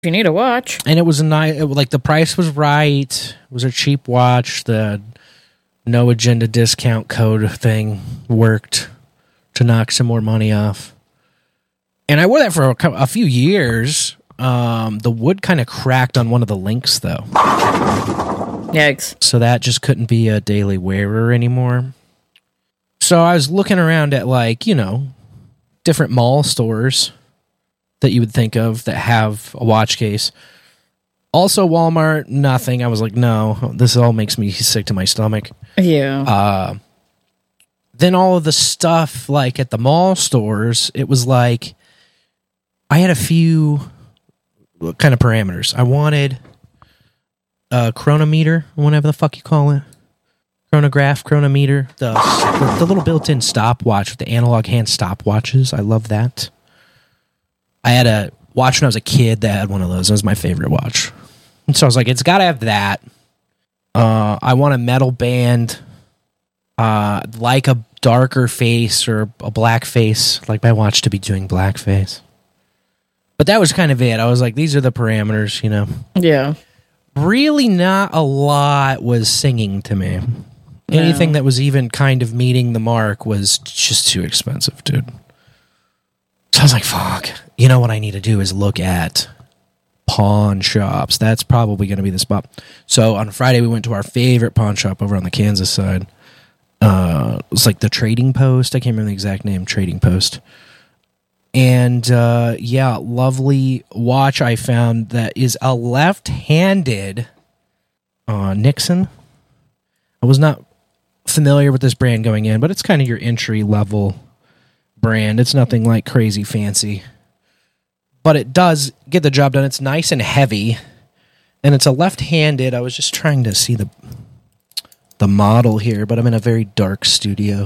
If you need a watch. And it was a nice, like the price was right. It was a cheap watch. The no agenda discount code thing worked to knock some more money off. And I wore that for a few years. The wood kind of cracked on one of the links, though. Yikes. So that just couldn't be a daily wearer anymore. So I was looking around at, like, you know, different mall stores that you would think of that have a watch case. Also Walmart, nothing. I was like, no, this all makes me sick to my stomach. Yeah. Then all of the stuff, like at the mall stores, it was like, I had a few kind of parameters. I wanted a chronometer, whatever the fuck you call it. Chronograph, chronometer, the little built-in stopwatch with the analog hand stopwatches. I love that. I had a watch when I was a kid that had one of those. That was my favorite watch. And so I was like, it's got to have that. I want a metal band, like a darker face or a black face, like my watch to be doing blackface. But that was kind of it. I was like, these are the parameters, you know. Yeah. Really not a lot was singing to me. No. Anything that was even kind of meeting the mark was just too expensive, dude. So I was like, fuck. You know what I need to do is look at pawn shops. That's probably going to be the spot. So on Friday, we went to our favorite pawn shop over on the Kansas side. It was like the Trading Post. I can't remember the exact name, Trading Post. And yeah, lovely watch I found that is a left-handed Nixon. I was not familiar with this brand going in, but it's kind of your entry-level brand. It's nothing like crazy fancy. But it does get the job done. It's nice and heavy. And it's a left-handed. I was just trying to see the model here, but I'm in a very dark studio.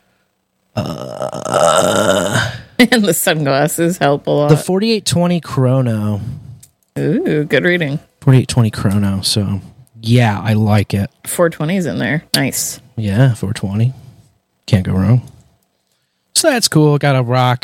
And the sunglasses help a lot. The 4820 Chrono. Ooh, good reading. 4820 Chrono. So, yeah, I like it. 420's in there. Nice. Yeah, 420. Can't go wrong. So that's cool. Got a rock.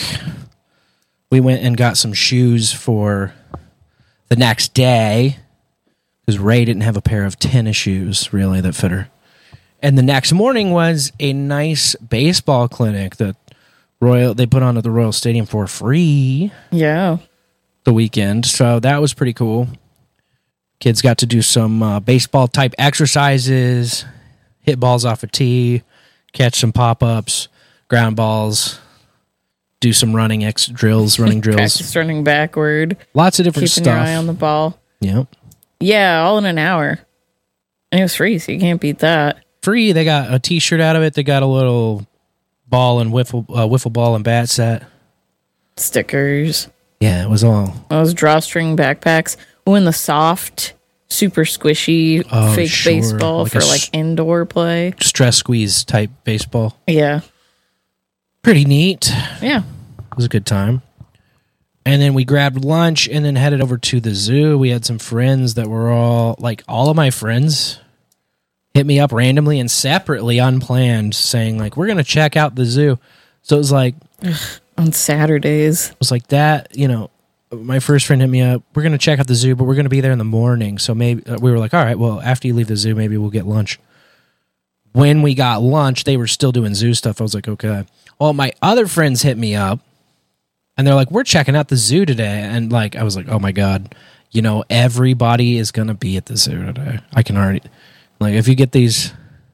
We went and got some shoes for the next day because Ray didn't have a pair of tennis shoes, really, that fit her. And the next morning was a nice baseball clinic that they put on at the Royal Stadium for free. Yeah. The weekend. So that was pretty cool. Kids got to do some baseball type exercises, hit balls off a tee, catch some pop-ups, ground balls, do some running drills. Practice running backward. Lots of different Keeping stuff. Your eye on the ball. Yep. Yeah, all in an hour. And it was free, so you can't beat that. Free. They got a t-shirt out of it. They got a little ball and wiffle ball and bat set. Stickers. Yeah, it was all. Those drawstring backpacks. Oh, and the soft, super squishy fake baseball like for like indoor play. Stress squeeze type baseball. Yeah. Pretty neat. Yeah. It was a good time. And then we grabbed lunch and then headed over to the zoo. We had some friends that were all of my friends hit me up randomly and separately, unplanned, saying like, we're going to check out the zoo. So it was like... on Saturdays. It was like that, you know, my first friend hit me up, we're going to check out the zoo, but we're going to be there in the morning. So maybe we were like, all right, well, after you leave the zoo, maybe we'll get lunch. When we got lunch, they were still doing zoo stuff. I was like, okay. Well, my other friends hit me up and they're like, we're checking out the zoo today. And like, I was like, oh my God, you know, everybody is going to be at the zoo today. I can already, like, if you get these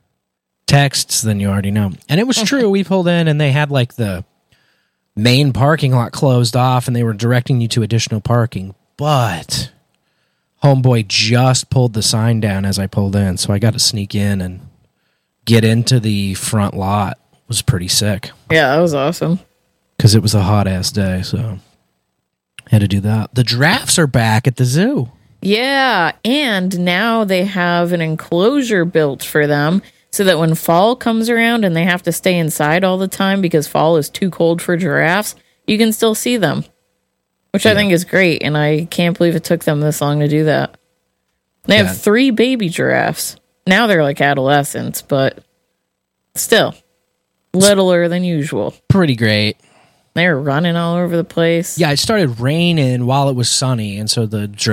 texts, then you already know. And it was true. We pulled in and they had like the main parking lot closed off and they were directing you to additional parking. But homeboy just pulled the sign down as I pulled in. So I got to sneak in and get into the front lot. It was pretty sick. Yeah, that was awesome. Because it was a hot ass day. So had to do that. The giraffes are back at the zoo. Yeah. And now they have an enclosure built for them, so that when fall comes around and they have to stay inside all the time because fall is too cold for giraffes, you can still see them, which I think is great. And I can't believe it took them this long to do that. They have 3 baby giraffes. Now they're like adolescents, but still littler than usual. Pretty great. They were running all over the place. Yeah, it started raining while it was sunny, and so the